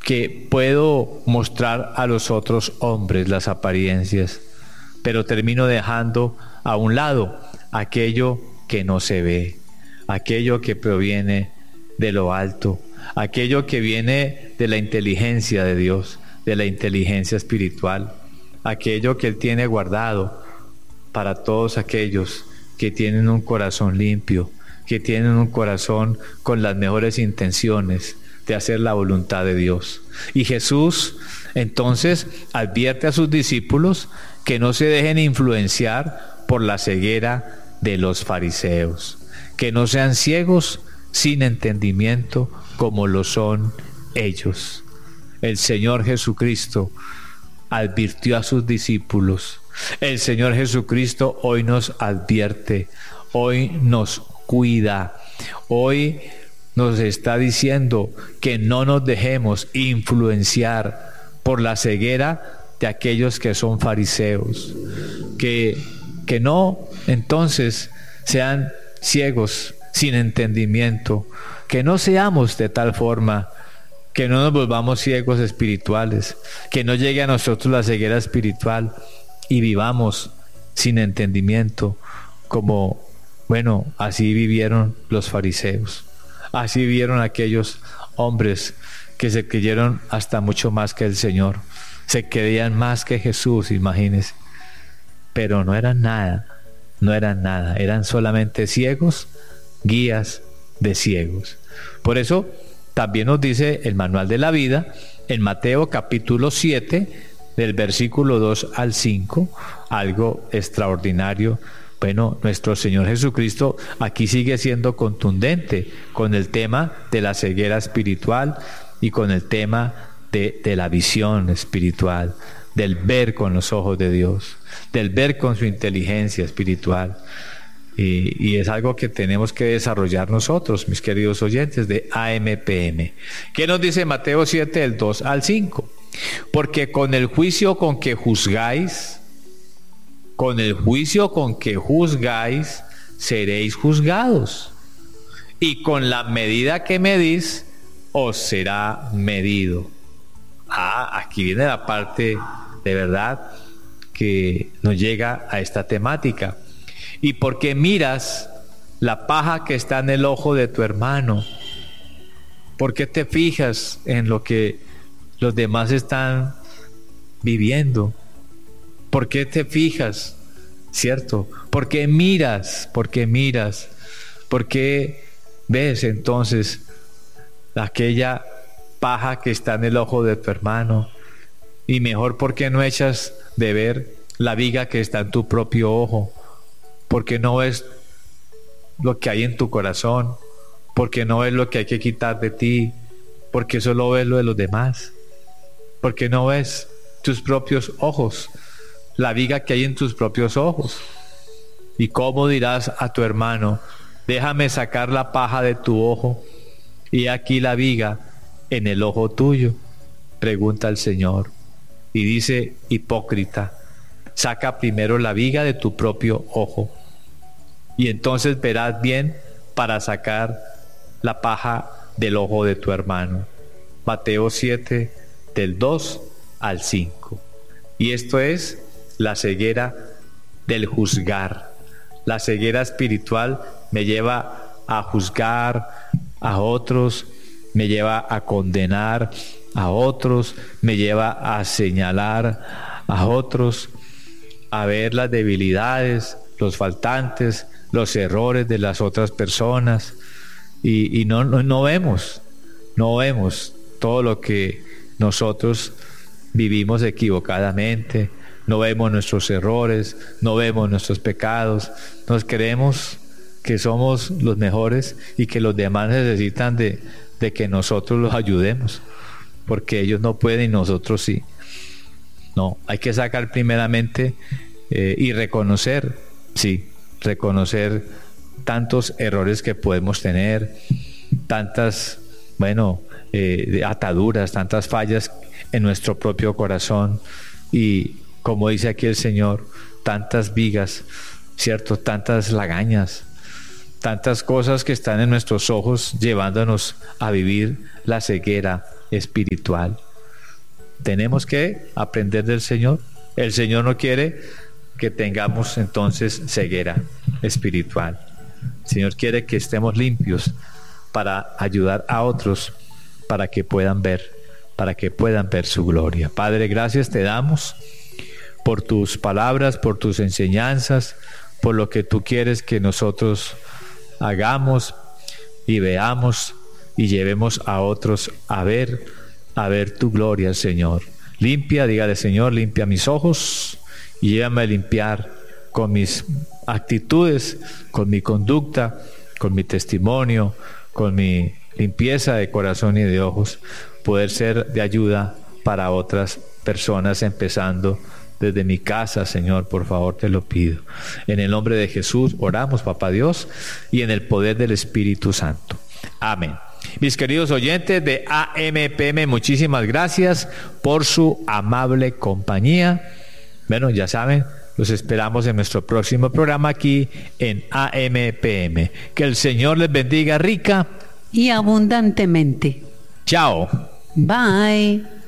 que puedo mostrar a los otros hombres las apariencias, pero termino dejando a un lado aquello que no se ve, aquello que proviene de lo alto, aquello que viene de la inteligencia de Dios, de la inteligencia espiritual, aquello que Él tiene guardado para todos aquellos que tienen un corazón limpio, que tienen un corazón con las mejores intenciones de hacer la voluntad de Dios. Y Jesús entonces advierte a sus discípulos que no se dejen influenciar por la ceguera de los fariseos, que no sean ciegos sin entendimiento como lo son ellos. El Señor Jesucristo advirtió a sus discípulos. El Señor Jesucristo hoy nos advierte, hoy nos cuida, hoy nos está diciendo que no nos dejemos influenciar por la ceguera de aquellos que son fariseos, que no entonces sean ciegos sin entendimiento, que no seamos de tal forma que no nos volvamos ciegos espirituales, que no llegue a nosotros la ceguera espiritual y vivamos sin entendimiento, como, así vivieron los fariseos, así vivieron aquellos hombres que se creyeron hasta mucho más que el Señor, se creían más que Jesús, imagínense, pero no eran nada, eran solamente ciegos, guías de ciegos. Por eso también nos dice el Manual de la Vida en Mateo capítulo 7 del versículo 2 al 5, algo extraordinario. Nuestro Señor Jesucristo aquí sigue siendo contundente con el tema de la ceguera espiritual y con el tema de la visión espiritual, del ver con los ojos de Dios, del ver con su inteligencia espiritual. Y es algo que tenemos que desarrollar nosotros, mis queridos oyentes de AMPM. ¿Qué nos dice Mateo 7, del 2 al 5? Porque con el juicio con que juzgáis, seréis juzgados, y con la medida que medís, os será medido. Aquí viene la parte de verdad que nos llega a esta temática. Y porque miras la paja que está en el ojo de tu hermano, ¿por qué te fijas en lo que los demás están viviendo? ¿Por qué te fijas? ¿Cierto? ¿Por qué miras? ¿Por qué ves entonces aquella paja que está en el ojo de tu hermano? Y mejor, ¿por qué no echas de ver la viga que está en tu propio ojo? ¿Por qué no ves lo que hay en tu corazón? ¿Por qué no ves lo que hay que quitar de ti? ¿Por qué solo ves lo de los demás? ¿Por qué no ves tus propios ojos? La viga que hay en tus propios ojos. ¿Y cómo dirás a tu hermano: déjame sacar la paja de tu ojo, y aquí la viga en el ojo tuyo? Pregunta el Señor. Y dice: hipócrita, saca primero la viga de tu propio ojo, y entonces verás bien para sacar la paja del ojo de tu hermano. Mateo 7, del 2 al 5. Y esto es la ceguera del juzgar. La ceguera espiritual me lleva a juzgar a otros, me lleva a condenar a otros, me lleva a señalar a otros, a ver las debilidades, los faltantes, los errores de las otras personas, y no vemos todo lo que nosotros vivimos equivocadamente, no vemos nuestros errores, no vemos nuestros pecados, nos creemos que somos los mejores y que los demás necesitan de que nosotros los ayudemos, porque ellos no pueden y nosotros sí. No, hay que sacar primeramente y reconocer tantos errores que podemos tener, tantas, ataduras, tantas fallas en nuestro propio corazón, y como dice aquí el Señor, tantas vigas, ¿cierto? Tantas lagañas, tantas cosas que están en nuestros ojos llevándonos a vivir la ceguera espiritual. Tenemos que aprender del Señor. El Señor no quiere que tengamos entonces ceguera espiritual. El Señor quiere que estemos limpios para ayudar a otros para que puedan ver su gloria. Padre, gracias te damos por tus palabras, por tus enseñanzas, por lo que tú quieres que nosotros hagamos y veamos y llevemos a otros a ver tu gloria, Señor. Limpia, dígale, Señor, limpia mis ojos y llévame a limpiar con mis actitudes, con mi conducta, con mi testimonio, con mi limpieza de corazón y de ojos, poder ser de ayuda para otras personas, empezando desde mi casa, Señor, por favor te lo pido. En el nombre de Jesús oramos, Papá Dios, y en el poder del Espíritu Santo. Amén. Mis queridos oyentes de AMPM, muchísimas gracias por su amable compañía. Bueno, ya saben, los esperamos en nuestro próximo programa aquí en AMPM. Que el Señor les bendiga rica y abundantemente. Chao. Bye.